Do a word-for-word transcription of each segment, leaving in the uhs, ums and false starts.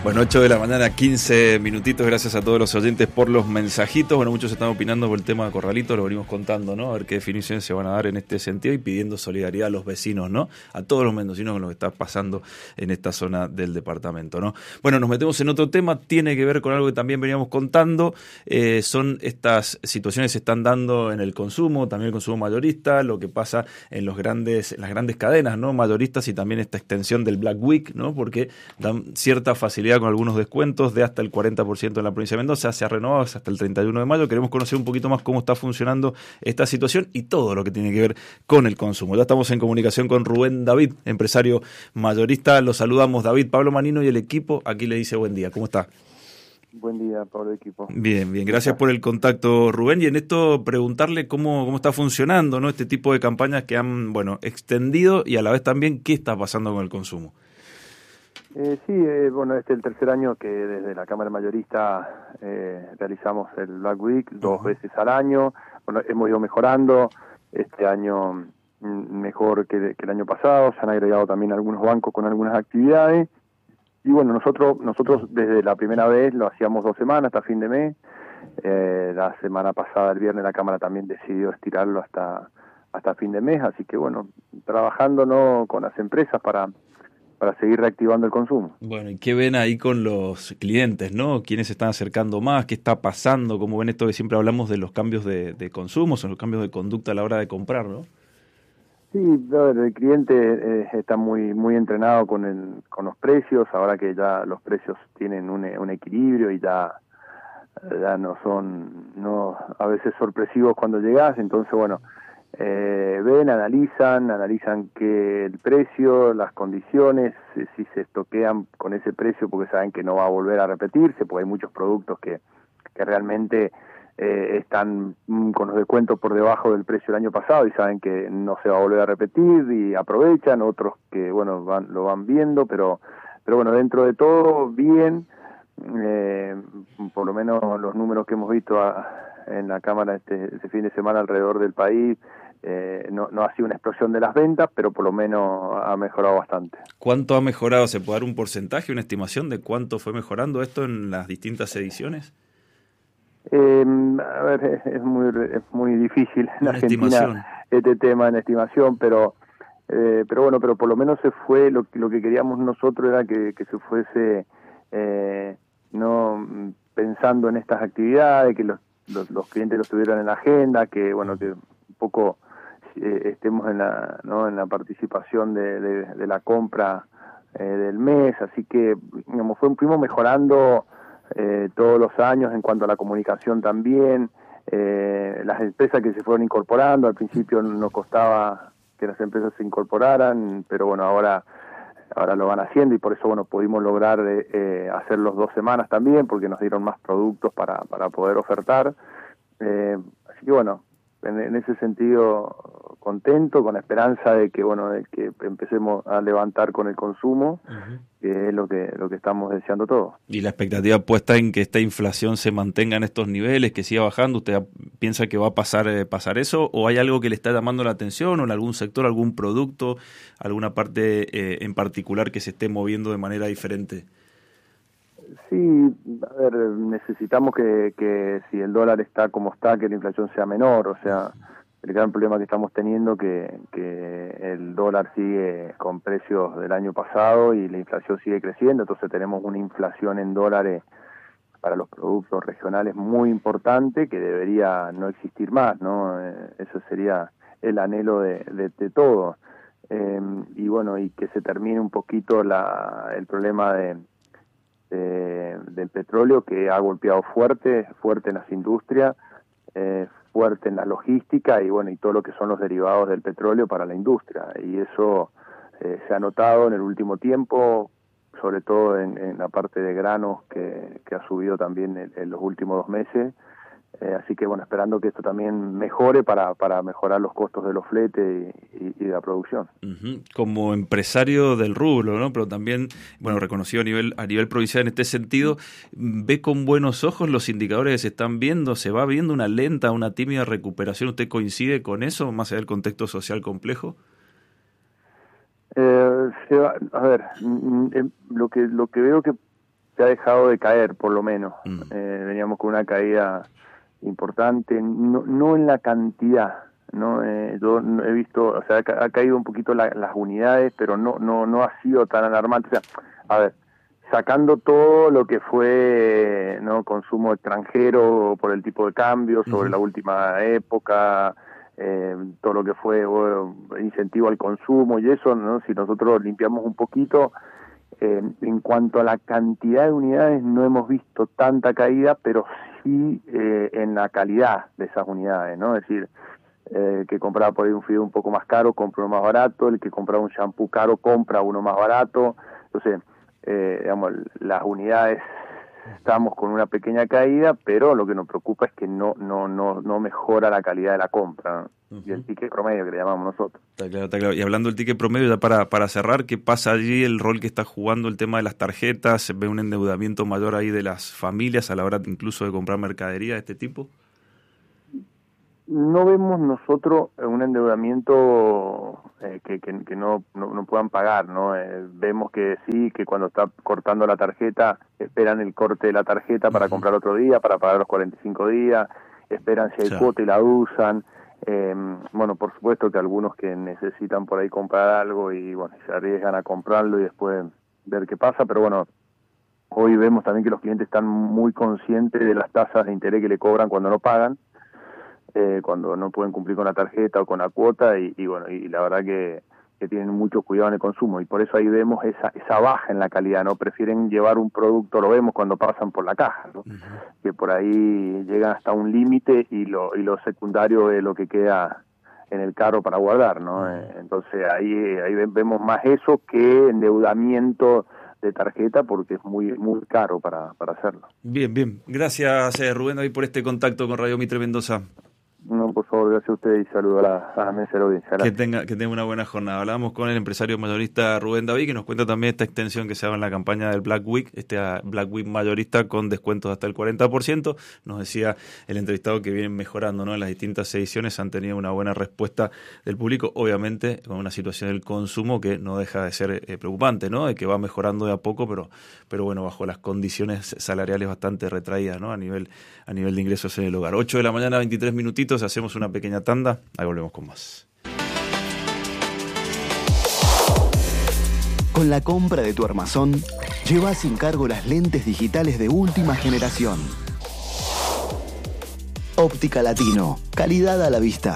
Bueno, ocho de la mañana, quince minutitos, gracias a todos los oyentes por los mensajitos. Bueno, muchos están opinando por el tema de Corralito, lo venimos contando, ¿no? A ver qué definiciones se van a dar en este sentido y pidiendo solidaridad a los vecinos, ¿no? A todos los mendocinos con lo que está pasando en esta zona del departamento, ¿no? Bueno, nos metemos en otro tema, tiene que ver con algo que también veníamos contando, eh, son estas situaciones que se están dando en el consumo, también el consumo mayorista, lo que pasa en los grandes, las grandes cadenas, ¿no? Mayoristas y también esta extensión del Black Week, ¿no? Porque dan cierta facilidad con algunos descuentos de hasta el cuarenta por ciento en la provincia de Mendoza, se ha renovado hasta el treinta y uno de mayo. Queremos conocer un poquito más cómo está funcionando esta situación y todo lo que tiene que ver con el consumo. Ya estamos en comunicación con Rubén David, empresario mayorista. Lo saludamos, David. Pablo Manino y el equipo aquí le dice buen día. ¿Cómo está? Buen día, Pablo, equipo. Bien, bien. Gracias por el contacto, Rubén. Y en esto preguntarle cómo, cómo está funcionando, ¿no? Este tipo de campañas que han, bueno, extendido y a la vez también qué está pasando con el consumo. Eh, sí, eh, bueno, este es el tercer año que desde la Cámara Mayorista eh, realizamos el Black Week dos uh-huh. veces al año. Bueno, hemos ido mejorando, este año mejor que, que el año pasado, se han agregado también algunos bancos con algunas actividades. Y bueno, nosotros nosotros desde la primera vez lo hacíamos dos semanas hasta fin de mes. Eh, la semana pasada, el viernes, la Cámara también decidió estirarlo hasta hasta fin de mes. Así que bueno, trabajando no con las empresas para... para seguir reactivando el consumo. Bueno, ¿y qué ven ahí con los clientes, no? ¿Quiénes se están acercando más? ¿Qué está pasando? ¿Cómo ven esto que siempre hablamos de los cambios de, de consumo, son los cambios de conducta a la hora de comprar, no? Sí, el cliente eh, está muy muy entrenado con el, con los precios, ahora que ya los precios tienen un, un equilibrio y ya, ya no son no a veces sorpresivos cuando llegás, entonces bueno, Eh, ven, analizan, analizan que el precio, las condiciones, si, si se estoquean con ese precio porque saben que no va a volver a repetirse, porque hay muchos productos que, que realmente eh, están mm, con los descuentos por debajo del precio del año pasado y saben que no se va a volver a repetir y aprovechan, otros que bueno van, lo van viendo, pero, pero bueno, dentro de todo bien, eh, por lo menos los números que hemos visto a, en la Cámara este, este fin de semana alrededor del país, eh, no, no ha sido una explosión de las ventas, pero por lo menos ha mejorado bastante. ¿Cuánto ha mejorado? ¿Se puede dar un porcentaje, una estimación de cuánto fue mejorando esto en las distintas ediciones? Eh, a ver, es, es muy es muy difícil en una Argentina estimación. Este tema en estimación, pero eh, pero bueno, pero por lo menos se fue, lo, lo que queríamos nosotros era que, que se fuese eh, no pensando en estas actividades, que los Los, los clientes los tuvieran en la agenda, que bueno, que un poco eh, estemos en la no en la participación de, de, de la compra eh, del mes, así que digamos, fue, fuimos mejorando eh, todos los años en cuanto a la comunicación también, eh, las empresas que se fueron incorporando, al principio nos costaba que las empresas se incorporaran, pero bueno, ahora ahora lo van haciendo y por eso bueno pudimos lograr eh, eh, hacerlos dos semanas también porque nos dieron más productos para para poder ofertar, eh, así que bueno, en, en ese sentido contento, con la esperanza de que bueno de que empecemos a levantar con el consumo, uh-huh. que es lo que lo que estamos deseando todos. Y la expectativa puesta en que esta inflación se mantenga en estos niveles, que siga bajando, ¿usted piensa que va a pasar eh, pasar eso o hay algo que le está llamando la atención o en algún sector, algún producto, alguna parte eh, en particular que se esté moviendo de manera diferente? Sí, a ver, necesitamos que, que si el dólar está como está, que la inflación sea menor, o sea, el gran problema que estamos teniendo que que el dólar sigue con precios del año pasado y la inflación sigue creciendo, entonces tenemos una inflación en dólares para los productos regionales muy importante que debería no existir más, ¿no? Eh, eso sería el anhelo de, de, de todo. Eh, y bueno, y que se termine un poquito la el problema de, de del petróleo que ha golpeado fuerte, fuerte en las industrias, eh, fuerte en la logística y bueno y todo lo que son los derivados del petróleo para la industria, y eso eh, se ha notado en el último tiempo, sobre todo en, en la parte de granos que, que ha subido también en, en los últimos dos meses, eh, así que bueno, esperando que esto también mejore para, para mejorar los costos de los fletes y, y, y de la producción. Uh-huh. Como empresario del rubro, ¿no? Pero también, bueno, reconocido a nivel a nivel provincial en este sentido, ¿ve con buenos ojos los indicadores que se están viendo? ¿Se va viendo una lenta, una tímida recuperación? ¿Usted coincide con eso, más allá del contexto social complejo? Eh, se va, a ver, lo que lo que veo que se ha dejado de caer, por lo menos. Mm. Eh, veníamos con una caída importante, no, no en la cantidad, ¿no? Eh, yo he visto, o sea, ha, ha caído un poquito la, las unidades, pero no, no, no ha sido tan alarmante. O sea, a ver, sacando todo lo que fue, ¿no?, consumo extranjero por el tipo de cambio sobre uh-huh. la última época, eh, todo lo que fue bueno, incentivo al consumo y eso, ¿no? Si nosotros limpiamos un poquito, eh, en cuanto a la cantidad de unidades no hemos visto tanta caída, pero sí eh, en la calidad de esas unidades, ¿no? Es decir, eh, el que compraba por ahí un fideo un poco más caro compra uno más barato, el que compraba un shampoo caro compra uno más barato. Entonces, eh, digamos, las unidades estamos con una pequeña caída, pero lo que nos preocupa es que no no no no mejora la calidad de la compra, ¿no? Uh-huh. Y el ticket promedio que le llamamos nosotros. Está claro, está claro. Y hablando del ticket promedio, ya para para cerrar, ¿qué pasa allí? El rol que está jugando el tema de las tarjetas, ¿se ve un endeudamiento mayor ahí de las familias a la hora incluso de comprar mercadería de este tipo? No vemos nosotros un endeudamiento eh, que, que, que no, no, no puedan pagar, ¿no? Eh, vemos que sí, que cuando está cortando la tarjeta, esperan el corte de la tarjeta para uh-huh. comprar otro día, para pagar los cuarenta y cinco días, esperan si hay sí. cuota y la usan. Eh, bueno, por supuesto que algunos que necesitan por ahí comprar algo y bueno, se arriesgan a comprarlo y después ver qué pasa, pero bueno, hoy vemos también que los clientes están muy conscientes de las tasas de interés que le cobran cuando no pagan. Eh, cuando no pueden cumplir con la tarjeta o con la cuota y, y bueno, y la verdad que, que tienen mucho cuidado en el consumo y por eso ahí vemos esa esa baja en la calidad, ¿no? Prefieren llevar un producto, lo vemos cuando pasan por la caja, ¿no? Uh-huh. Que por ahí llegan hasta un límite y lo y lo secundario es lo que queda en el carro para guardar, ¿no? Uh-huh. Eh, entonces ahí ahí vemos más eso que endeudamiento de tarjeta porque es muy muy caro para, para hacerlo. Bien, bien. Gracias, eh, Rubén David, por este contacto con Radio Mitre Mendoza. No, por favor, gracias a usted y saludo a la, a la mesa de la audiencia. Que tenga, que tenga una buena jornada. Hablamos con el empresario mayorista Rubén David, que nos cuenta también esta extensión que se da en la campaña del Black Week, este Black Week mayorista con descuentos hasta el cuarenta por ciento. Nos decía el entrevistado que vienen mejorando, ¿no? En las distintas ediciones han tenido una buena respuesta del público, obviamente con una situación del consumo que no deja de ser eh, preocupante, ¿no? De que va mejorando de a poco, pero pero bueno, bajo las condiciones salariales bastante retraídas, ¿no? A nivel, a nivel de ingresos en el hogar. ocho de la mañana, veintitrés minutitos. Hacemos una pequeña tanda, ahí volvemos con más. Con la compra de tu armazón, lleva sin cargo las lentes digitales de última generación. Óptica Latino, calidad a la vista.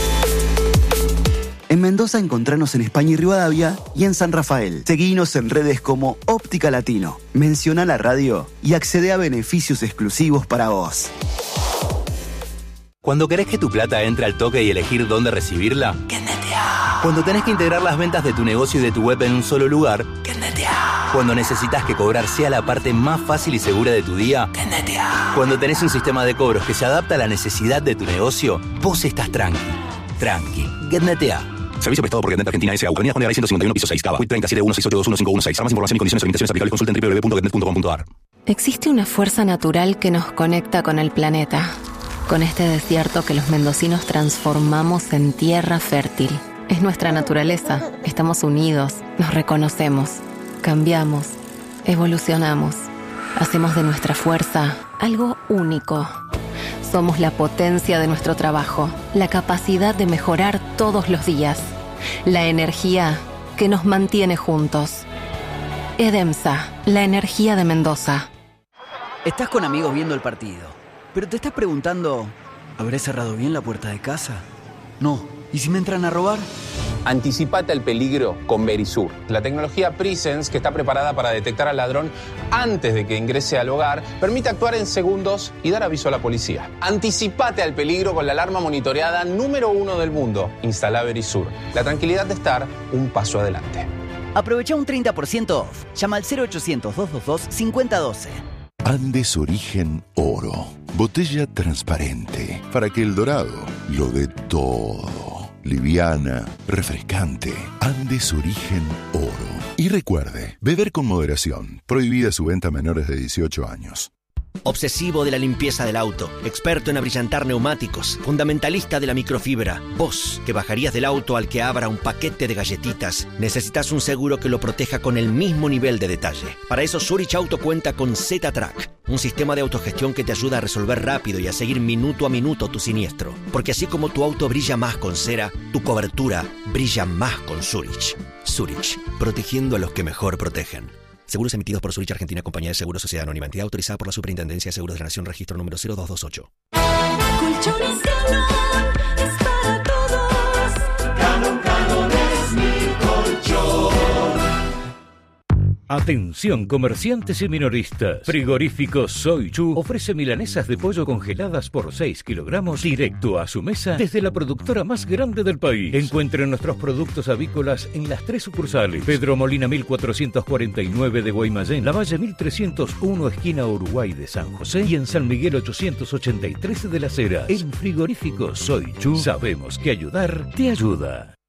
En Mendoza encontranos en España y Rivadavia y en San Rafael. Seguinos en redes como Óptica Latino. Menciona la radio y accede a beneficios exclusivos para vos. Cuando querés que tu plata entre al toque y elegir dónde recibirla, ¡Kennetea! Cuando tenés que integrar las ventas de tu negocio y de tu web en un solo lugar, ¡Kennetea! Cuando necesitas que cobrar sea la parte más fácil y segura de tu día, ¡Kennetea! Cuando tenés un sistema de cobros que se adapta a la necesidad de tu negocio, vos estás tranqui. Tranqui. Kennetea. Servicio prestado por Getnet Argentina S A. Avenida Juan de Garay ciento cincuenta y uno, piso seis, Cava. Q treinta y siete uno seis ocho dos uno cinco uno seis. Para más información y condiciones o limitaciones aplicables, consulta en doble u doble u doble u punto getnet punto com punto a r. Existe una fuerza natural que nos conecta con el planeta, con este desierto que los mendocinos transformamos en tierra fértil. Es nuestra naturaleza. Estamos unidos, nos reconocemos, cambiamos, evolucionamos. Hacemos de nuestra fuerza algo único. Somos la potencia de nuestro trabajo, la capacidad de mejorar todos los días, la energía que nos mantiene juntos. EDEMSA, la energía de Mendoza. Estás con amigos viendo el partido, pero te estás preguntando, ¿habré cerrado bien la puerta de casa? No. ¿Y si me entran a robar? Anticipate al peligro con Verisur, la tecnología Presence que está preparada para detectar al ladrón antes de que ingrese al hogar, permite actuar en segundos y dar aviso a la policía. Anticipate al peligro con la alarma monitoreada número uno del mundo. Instala Verisur, la tranquilidad de estar un paso adelante. Aprovecha un treinta por ciento off. Llama al cero ochocientos, dos dos dos, cinco cero uno dos. Andes Origen Oro. Botella transparente para que el dorado lo dé todo. Liviana, refrescante. Andes Origen Oro. Y recuerde, beber con moderación. Prohibida su venta a menores de dieciocho años. Obsesivo de la limpieza del auto, experto en abrillantar neumáticos, fundamentalista de la microfibra. Vos, que bajarías del auto al que abra un paquete de galletitas, necesitas un seguro que lo proteja con el mismo nivel de detalle. Para eso Zurich Auto cuenta con Z-Track, un sistema de autogestión que te ayuda a resolver rápido y a seguir minuto a minuto tu siniestro. Porque así como tu auto brilla más con cera, tu cobertura brilla más con Zurich. Zurich, protegiendo a los que mejor protegen. Seguros emitidos por Zurich Argentina, Compañía de Seguros, Sociedad Anónima, entidad autorizada por la Superintendencia de Seguros de la Nación, registro número cero dos dos ocho. Colchones Canon es para todos. Canon, Canon es mi colchón. Atención comerciantes y minoristas. Frigorífico Soy Chu ofrece milanesas de pollo congeladas por seis kilogramos directo a su mesa desde la productora más grande del país. Encuentren nuestros productos avícolas en las tres sucursales. Pedro Molina mil cuatrocientos cuarenta y nueve de Guaymallén, Lavalle mil trescientos uno esquina Uruguay de San José y en San Miguel ochocientos ochenta y tres de Las Heras. En Frigorífico Soy Chu sabemos que ayudar te ayuda.